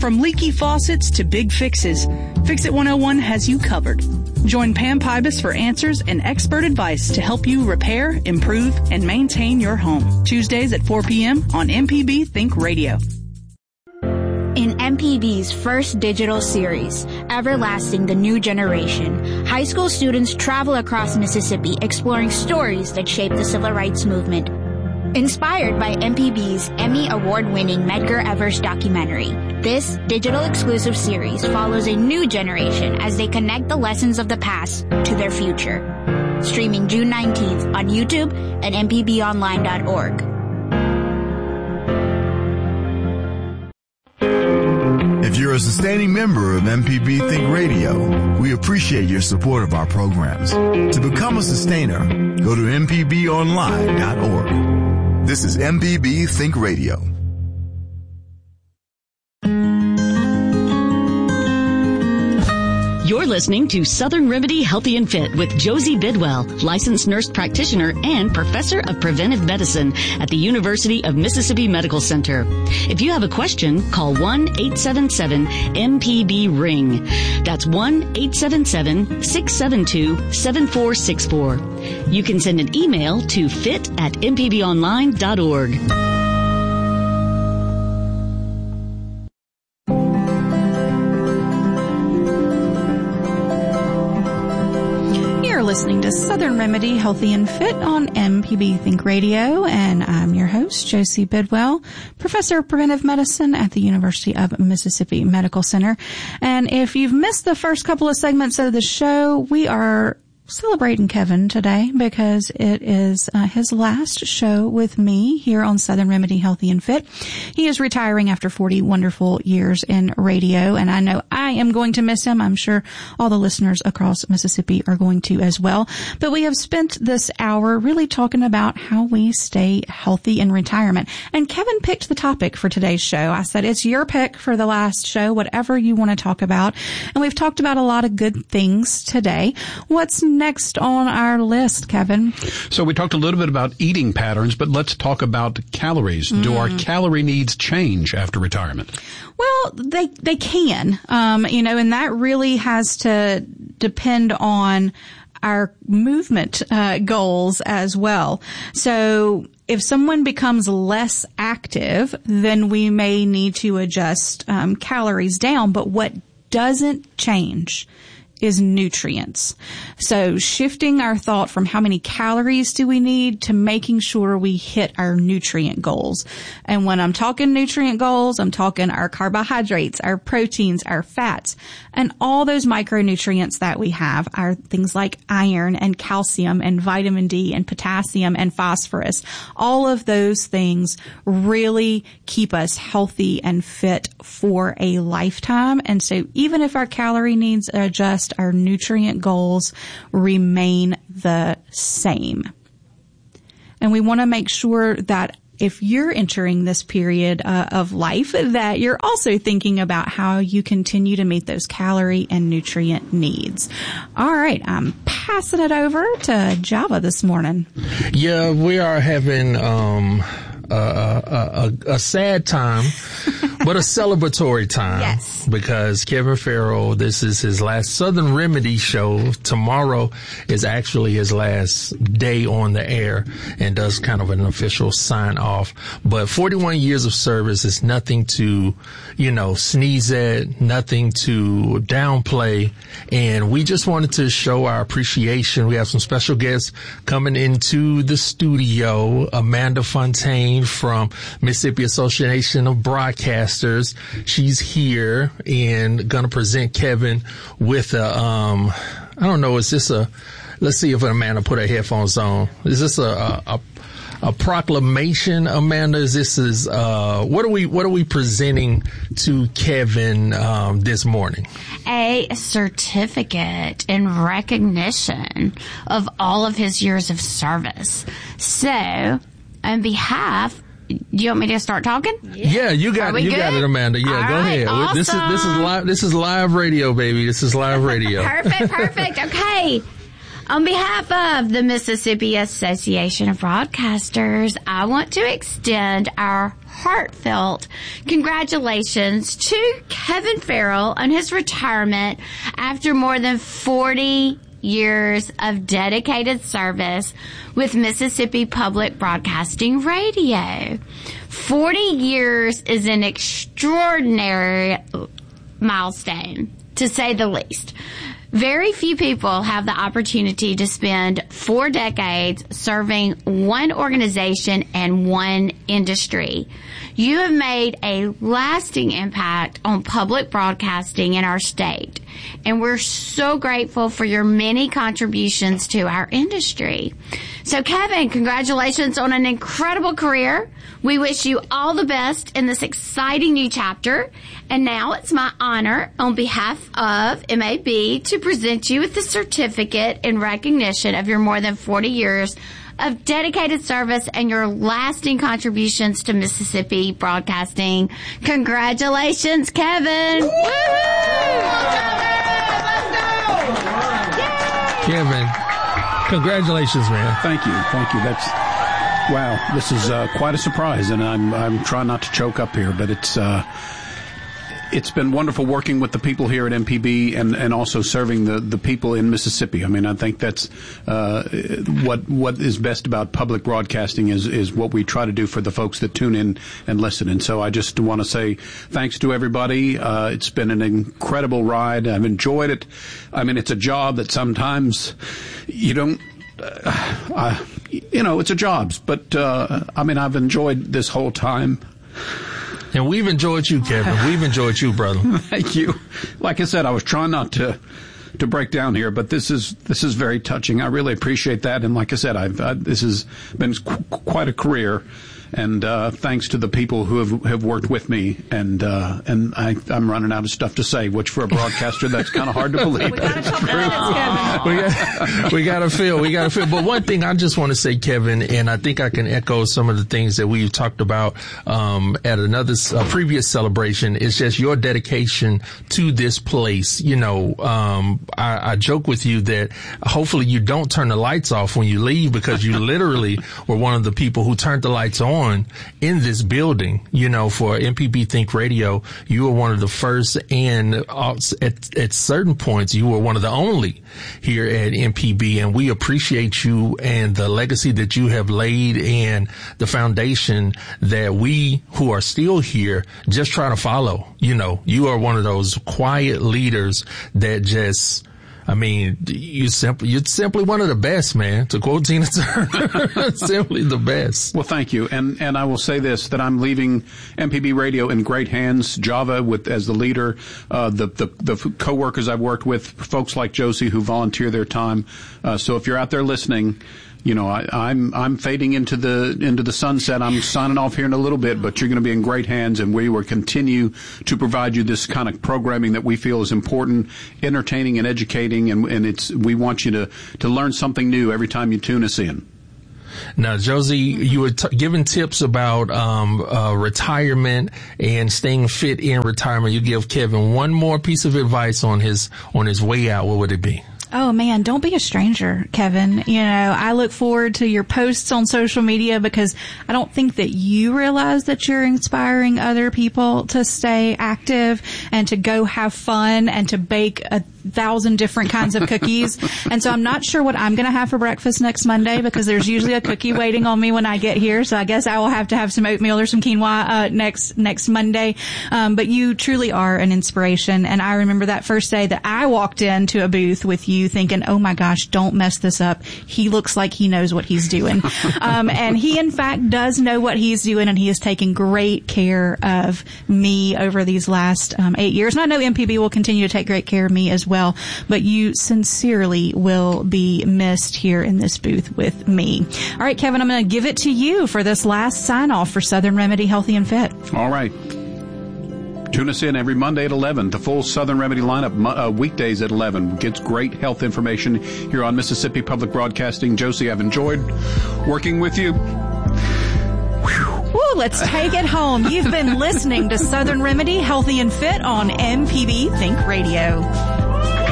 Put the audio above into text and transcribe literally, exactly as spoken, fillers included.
From leaky faucets to big fixes, Fix It one oh one has you covered. Join Pam Pybus for answers and expert advice to help you repair, improve, and maintain your home. Tuesdays at four p.m. on M P B Think Radio. In M P B's first digital series, Everlasting the New Generation, high school students travel across Mississippi exploring stories that shaped the civil rights movement. Inspired by M P B's Emmy Award-winning Medgar Evers documentary, this digital exclusive series follows a new generation as they connect the lessons of the past to their future. Streaming June nineteenth on YouTube and m p b online dot org. If you're a sustaining member of M P B Think Radio, we appreciate your support of our programs. To become a sustainer, go to m p b online dot org. This is M P B Think Radio. You're listening to Southern Remedy Healthy and Fit with Josie Bidwell, licensed nurse practitioner and professor of preventive medicine at the University of Mississippi Medical Center. If you have a question, call one eight seven seven M P B ring. That's one eight seven seven six seven two seven four six four. You can send an email to fit at m p b online dot org. Listening to Southern Remedy Healthy and Fit on M P B Think Radio, and I'm your host, Josie Bidwell, professor of preventive medicine at the University of Mississippi Medical Center. And if you've missed the first couple of segments of the show, we are celebrating Kevin today because it is uh, his last show with me here on Southern Remedy Healthy and Fit. He is retiring after forty wonderful years in radio, and I know I am going to miss him. I'm sure all the listeners across Mississippi are going to as well. But we have spent this hour really talking about how we stay healthy in retirement. And Kevin picked the topic for today's show. I said, it's your pick for the last show, whatever you want to talk about. And we've talked about a lot of good things today. What's next on our list, Kevin? So we talked a little bit about eating patterns, but let's talk about calories. Mm. Do our calorie needs change after retirement? Well, they they can, um, you know, and that really has to depend on our movement uh, goals as well. So if someone becomes less active, then we may need to adjust um, calories down. But what doesn't change is nutrients. So shifting our thought from how many calories do we need to making sure we hit our nutrient goals. And when I'm talking nutrient goals, I'm talking our carbohydrates, our proteins, our fats, and all those micronutrients that we have are things like iron and calcium and vitamin D and potassium and phosphorus. All of those things really keep us healthy and fit for a lifetime. And so even if our calorie needs adjust, our nutrient goals remain the same. And we want to make sure that if you're entering this period uh, of life, that you're also thinking about how you continue to meet those calorie and nutrient needs. All right, I'm passing it over to Java this morning. Yeah, we are having um, a, a, a, a sad time, but a celebratory time. Yes. Because Kevin Farrell, this is his last Southern Remedy show. Tomorrow is actually his last day on the air and does kind of an official sign off. But forty-one years of service is nothing to, you know, sneeze at, nothing to downplay. And we just wanted to show our appreciation. We have some special guests coming into the studio. Amanda Fontaine from Mississippi Association of Broadcasters. She's here and going to present Kevin with a, um, I don't know, is this a, let's see if Amanda put her headphones on. Is this a, a, a A proclamation, Amanda? Is this is uh, what are we what are we presenting to Kevin um, this morning? A certificate in recognition of all of his years of service. So, on behalf, do you want me to start talking? Yeah, yeah you got it. You good? got it, Amanda. Yeah, all go right, ahead. Awesome. This is this is live. This is live radio, baby. This is live radio. Perfect, perfect. Okay. On behalf of the Mississippi Association of Broadcasters, I want to extend our heartfelt congratulations to Kevin Farrell on his retirement after more than forty years of dedicated service with Mississippi Public Broadcasting Radio. forty years is an extraordinary milestone, to say the least. Very few people have the opportunity to spend four decades serving one organization and one industry. You have made a lasting impact on public broadcasting in our state, and we're so grateful for your many contributions to our industry. So, Kevin, congratulations on an incredible career. We wish you all the best in this exciting new chapter. And now it's my honor, on behalf of M A B, to present you with the certificate in recognition of your more than forty years of dedicated service and your lasting contributions to Mississippi broadcasting. Congratulations, Kevin. Kevin, congratulations, man. Thank you. Thank you. That's, wow, this is uh, quite a surprise, and I'm I'm trying not to choke up here, but it's uh, it's been wonderful working with the people here at M P B and, and also serving the, the people in Mississippi. I mean, I think that's uh, what what is best about public broadcasting is is what we try to do for the folks that tune in and listen. And so I just want to say thanks to everybody. Uh, it's been an incredible ride. I've enjoyed it. I mean, it's a job that sometimes you don't. Uh, uh, you know, it's a job, but uh, I mean, I've enjoyed this whole time. And we've enjoyed you, Kevin. We've enjoyed you, brother. Thank you. Like I said, I was trying not to to break down here, but this is this is very touching. I really appreciate that. And like I said, I've uh, this has been qu- quite a career. And uh, thanks to the people who have, have worked with me, and uh, and I, I'm running out of stuff to say, which for a broadcaster that's kind of hard to believe. We got a couple minutes, Kevin. we got we got to feel, we got to feel. But one thing I just want to say, Kevin, and I think I can echo some of the things that we've talked about um, at another uh, previous celebration. Is just your dedication to this place. You know, um, I, I joke with you that hopefully you don't turn the lights off when you leave, because you literally were one of the people who turned the lights on in this building. You know, for M P B Think Radio, you were one of the first, and at, at certain points, you were one of the only here at M P B, and we appreciate you and the legacy that you have laid and the foundation that we who are still here just try to follow. You know, you are one of those quiet leaders that just, I mean, you simply, you're simply one of the best, man. To quote Tina Turner, simply the best. Well, thank you. And, and I will say this, that I'm leaving M P B Radio in great hands. Java with, as the leader, uh, the, the, the co-workers I've worked with, folks like Josie who volunteer their time. Uh, so if you're out there listening, you know, I, I'm I'm fading into the into the sunset. I'm signing off here in a little bit, but you're going to be in great hands, and we will continue to provide you this kind of programming that we feel is important, entertaining and educating, and, and it's we want you to to learn something new every time you tune us in. Now, Josie, you were t- giving tips about um uh retirement and staying fit in retirement. You give Kevin one more piece of advice on his on his way out. What would it be? Oh man, don't be a stranger, Kevin. You know, I look forward to your posts on social media, because I don't think that you realize that you're inspiring other people to stay active and to go have fun and to bake a thousand different kinds of cookies. And so I'm not sure what I'm going to have for breakfast next Monday, because there's usually a cookie waiting on me when I get here. So I guess I will have to have some oatmeal or some quinoa uh, next next Monday. Um, but you truly are an inspiration. And I remember that first day that I walked into a booth with you thinking, oh my gosh, don't mess this up. He looks like he knows what he's doing. Um, and he in fact does know what he's doing, and he is taking great care of me over these last um, eight years. And I know M P B will continue to take great care of me as well, but you sincerely will be missed here in this booth with me. All right, Kevin, I'm going to give it to you for this last sign off for Southern Remedy Healthy and Fit. All right. Tune us in every Monday at eleven. The full Southern Remedy lineup, uh, weekdays at eleven. Gets great health information here on Mississippi Public Broadcasting. Josie, I've enjoyed working with you. Woo, let's take it home. You've been listening to Southern Remedy Healthy and Fit on M P B Think Radio.